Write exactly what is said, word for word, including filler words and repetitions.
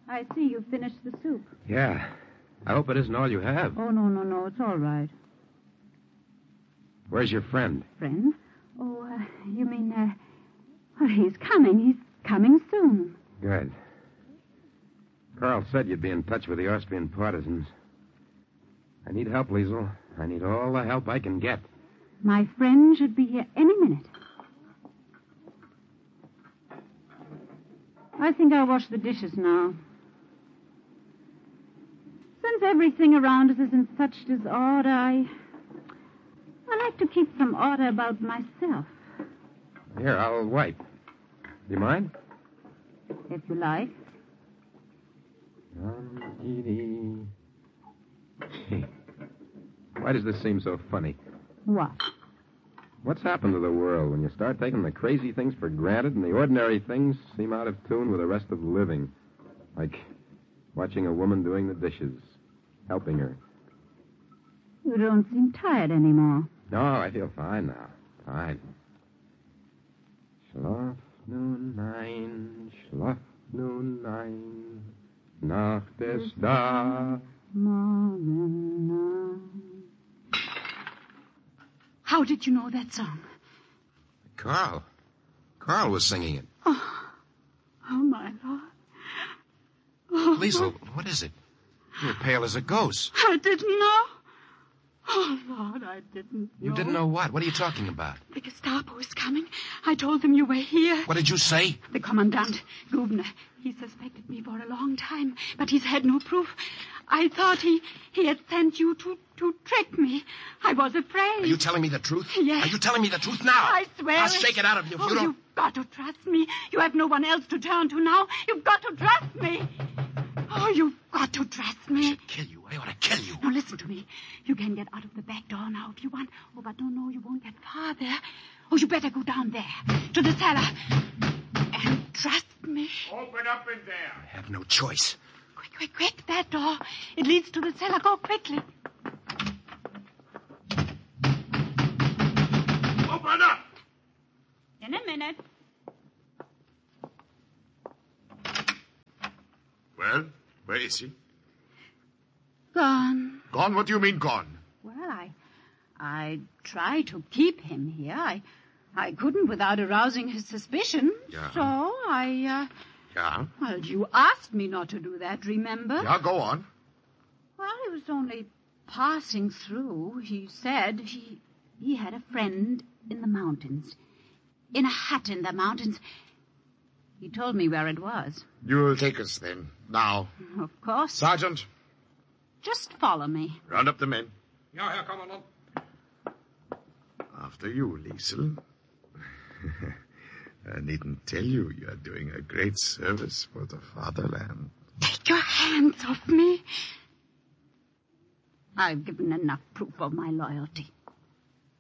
I see you finished the soup. Yeah. I hope it isn't all you have. Oh, no, no, no. It's all right. Where's your friend? Friend? Oh, uh, you mean, uh, well, he's coming. He's coming soon. Good. Carl said you'd be in touch with the Austrian partisans. I need help, Liesel. I need all the help I can get. My friend should be here any minute. I think I'll wash the dishes now. Since everything around us is in such disorder, I... I like to keep some order about myself. Here, I'll wipe. Do you mind? If you like. Why does this seem so funny? What? What's happened to the world when you start taking the crazy things for granted and the ordinary things seem out of tune with the rest of living? Like watching a woman doing the dishes, helping her. You don't seem tired anymore. No, I feel fine now. Fine. Schlaf nun ein, schlaf nun ein, Nacht ist da. How did you know that song? Carl. Carl was singing it. Oh, oh my Lord. Oh, Liesel, what is it? You're pale as a ghost. I didn't know. Oh, Lord, I didn't know. You didn't know what? What are you talking about? The Gestapo is coming. I told them you were here. What did you say? The Commandant, Gubner, he suspected me for a long time, but he's had no proof. I thought he, he had sent you to, to trick me. I was afraid. Are you telling me the truth? Yes. Are you telling me the truth now? I swear I'll it. shake it out of you if oh, you don't... You've got to trust me. You have no one else to turn to now. You've got to trust me. Oh, you've got to trust me. I should kill you. I ought to kill you. Now, listen to me. You can get out of the back door now if you want. Oh, but no, no, you won't get far there. Oh, you better go down there, to the cellar. And trust me. Open up in there. I have no choice. Quick, quick, quick, that door. It leads to the cellar. Go quickly. Open up! In a minute. Well, where is he? Gone. Gone? What do you mean gone? Well, I... I tried to keep him here. I... I couldn't without arousing his suspicion. Yeah. So I, uh... Yeah? Well, you asked me not to do that, remember? Yeah, go on. Well, he was only passing through. He said he... He had a friend in the mountains. In a hut in the mountains. He told me where it was. You'll take us then. Now. Of course. Sergeant. Just follow me. Round up the men. Ja, Herr Kommandant. After you, Liesel. I needn't tell you you're doing a great service for the fatherland. Take your hands off me. I've given enough proof of my loyalty.